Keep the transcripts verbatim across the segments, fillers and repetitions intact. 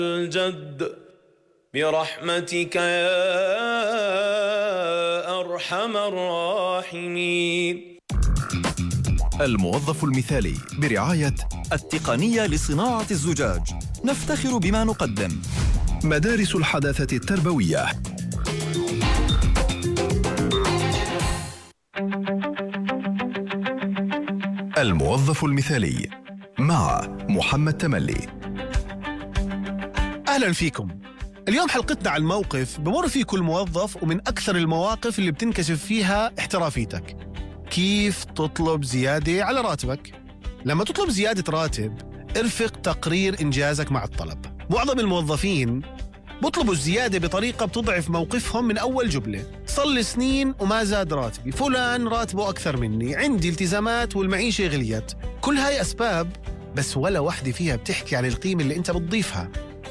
الجد برحمتك يا أرحم الراحمين. الموظف المثالي برعاية التقنية لصناعة الزجاج. نفتخر بما نقدم. مدارس الحداثة التربوية. الموظف المثالي مع محمد تملي. أهلا فيكم. اليوم حلقتنا عن موقف بمر فيه كل موظف، ومن أكثر المواقف اللي بتنكشف فيها احترافيتك. كيف تطلب زيادة على راتبك؟ لما تطلب زيادة راتب ارفق تقرير إنجازك مع الطلب. معظم الموظفين بطلبوا الزيادة بطريقة بتضعف موقفهم من أول جملة. صار لي سنين وما زاد راتبي، فلان راتبه أكثر مني، عندي التزامات والمعيشة غليت. كل هاي أسباب، بس ولا واحدة فيها بتحكي عن القيمة اللي أنت بتضيفها.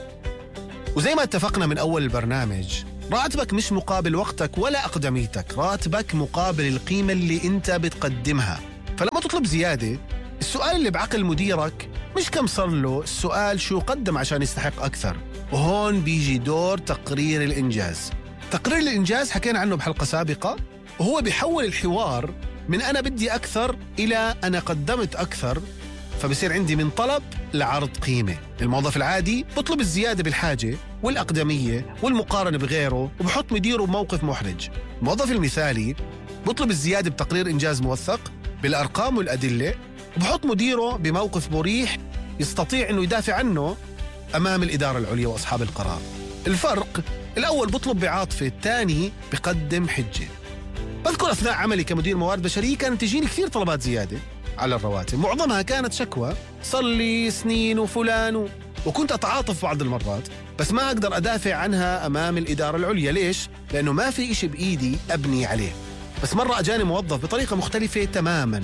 وزي ما اتفقنا من أول البرنامج، راتبك مش مقابل وقتك ولا أقدميتك، راتبك مقابل القيمة اللي أنت بتقدمها. فلما تطلب زيادة، السؤال اللي بعقل مديرك مش كم صار له، السؤال شو قدم عشان يستحق أكثر. وهون بيجي دور تقرير الإنجاز. تقرير الإنجاز حكينا عنه بحلقة سابقة، وهو بيحول الحوار من أنا بدي أكثر إلى أنا قدمت أكثر، فبصير عندي من طلب لعرض قيمة. الموظف العادي بطلب الزيادة بالحاجة والأقدمية والمقارنة بغيره، وبحط مديره بموقف محرج. الموظف المثالي بطلب الزيادة بتقرير إنجاز موثق بالأرقام والأدلة، وبحط مديره بموقف مريح يستطيع أنه يدافع عنه أمام الإدارة العليا وأصحاب القرار. الفرق، الأول بطلب بعاطفة، الثاني بقدم حجة. بذكر أثناء عملي كمدير موارد بشرية كانت تجيني كثير طلبات زيادة على الرواتب، معظمها كانت شكوى، صار لي سنين وفلان و... وكنت أتعاطف بعض المرات، بس ما أقدر أدافع عنها أمام الإدارة العليا. ليش؟ لأنه ما في إشي بإيدي أبني عليه. بس مرة أجاني موظف بطريقة مختلفة تماماً،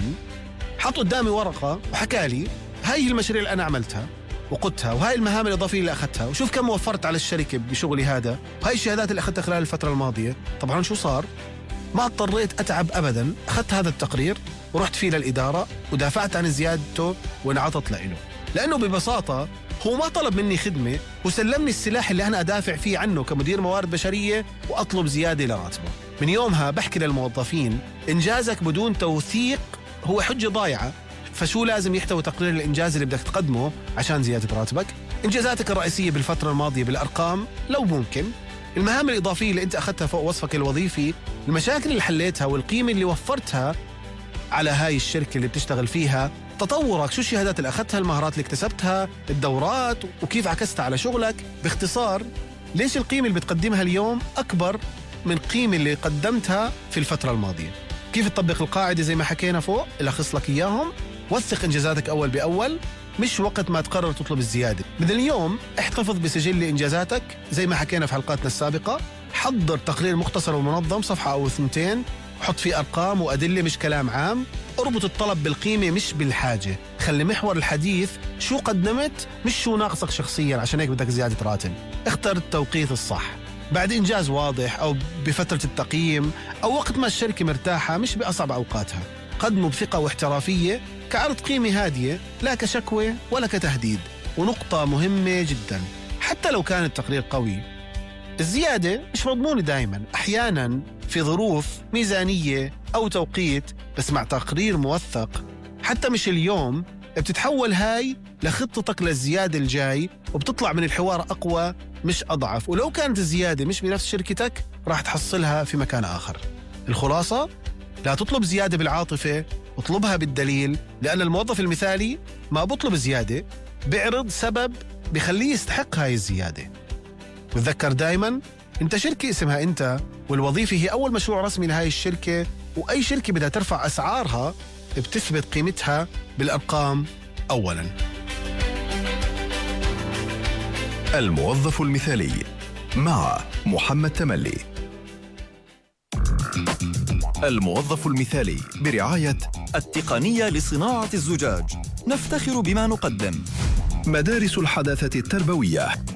حط قدامي ورقة وحكى لي هاي المشاريع اللي أنا عملتها وقدتها، وهاي المهام الإضافية اللي أخذتها، وشوف كم وفرت على الشركة بشغلي هذا، وهاي الشهادات اللي أخذتها خلال الفترة الماضية. طبعاً شو صار؟ ما اضطريت أتعب أبداً، أخذت هذا التقرير ورحت فيه للإدارة ودافعت عن زيادته وانعطت له، لأنه ببساطة هو ما طلب مني خدمة، وسلمني السلاح اللي أنا أدافع فيه عنه كمدير موارد بشرية وأطلب زيادة لراتبه. من يومها بحكي للموظفين، إنجازك بدون توثيق هو حجة ضايعة. فشو لازم يحتوي تقرير الإنجاز اللي بدك تقدمه عشان زيادة راتبك؟ إنجازاتك الرئيسية بالفترة الماضية بالأرقام لو ممكن، المهام الإضافية اللي أنت أخذتها فوق وصفك الوظيفي، المشاكل اللي حليتها والقيمة اللي وفرتها على هاي الشركة اللي بتشتغل فيها، تطورك، شو الشهادات اللي أخذتها، المهارات اللي اكتسبتها، الدورات، وكيف عكستها على شغلك. باختصار، ليش القيمة اللي بتقدمها اليوم أكبر من القيمة اللي قدمتها في الفترة الماضية. كيف تطبق القاعدة زي ما حكينا فوق اللي أخص لك إياهم؟ وثق إنجازاتك أول بأول، مش وقت ما تقرر تطلب الزيادة. من اليوم احتفظ بسجل إنجازاتك زي ما حكينا في حلقاتنا السابقة. حضر تقرير مختصر ومنظم، صفحة أو ثنتين، حط فيه أرقام وأدلة مش كلام عام. اربط الطلب بالقيمة مش بالحاجة. خلي محور الحديث شو قدمت مش شو ناقصك شخصيا عشان هيك بدك زيادة راتب. اختر التوقيت الصح، بعد إنجاز واضح أو بفترة التقييم أو وقت ما الشركة مرتاحة، مش بأصعب أوقاتها. قدمه بثقة واحترافية كعرض قيمة هادية، لا كشكوى ولا كتهديد. ونقطة مهمة جدا، حتى لو كان التقرير قوي، الزيادة مش مضمونة دايما. أحيانا في ظروف ميزانية أو توقيت، بس مع تقرير موثق حتى مش اليوم بتتحول هاي لخطتك للزيادة الجاي، وبتطلع من الحوار أقوى مش أضعف. ولو كانت الزيادة مش بنفس شركتك راح تحصلها في مكان آخر. الخلاصة، لا تطلب زيادة بالعاطفة، اطلبها بالدليل، لأن الموظف المثالي ما بطلب زيادة، بيعرض سبب بيخليه يستحق هاي الزيادة. وتذكر دايما، انت شركة اسمها انت، والوظيفة هي أول مشروع رسمي لهاي الشركة، وأي شركة بدها ترفع أسعارها بتثبت قيمتها بالأرقام أولا. الموظف المثالي مع محمد تملي. الموظف المثالي برعاية التقنية لصناعة الزجاج. نفتخر بما نقدم. مدارس الحداثة التربوية.